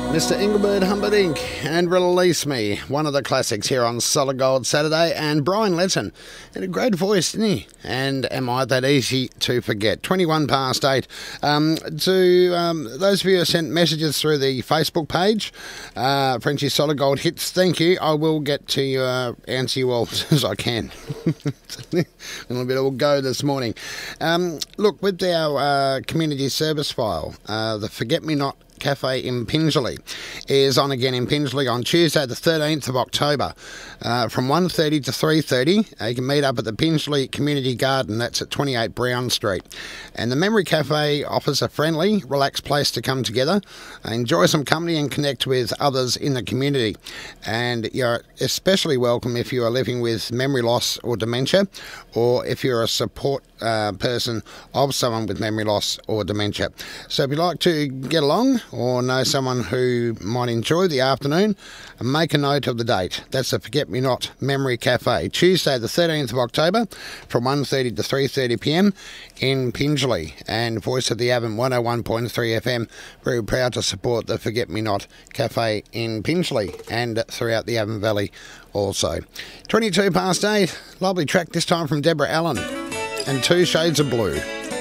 Mr. Engelbert Humperdinck and Release Me, one of the classics here on Solid Gold Saturday, and Brian Letson had a great voice, didn't he? And am I that easy to forget? 21 past 8. To those of you who sent messages through the Facebook page, Frenchie Solid Gold Hits, thank you. I will get to you, answer you all as soon as I can. A little bit of a go this morning. Look, with our community service file, the Forget Me Not Cafe in Pingelly is on again in Pingelly on Tuesday the 13th of October from 1:30 to 3:30. You can meet up at the Pingelly Community Garden, that's at 28 Brown Street. And the Memory Cafe offers a friendly, relaxed place to come together, enjoy some company and connect with others in the community. And you're especially welcome if you are living with memory loss or dementia, or if you're a support person of someone with memory loss or dementia. So if you'd like to get along or know someone who might enjoy the afternoon, make a note of the date. That's the Forget Me Not Memory Cafe, Tuesday the 13th of October from 1:30 to 3:30pm in Pingelly. And Voice of the Avon 101.3 FM, very proud to support the Forget Me Not Cafe in Pingelly and throughout the Avon Valley also. 22 past 8, lovely track this time from Deborah Allen and Two Shades of Blue.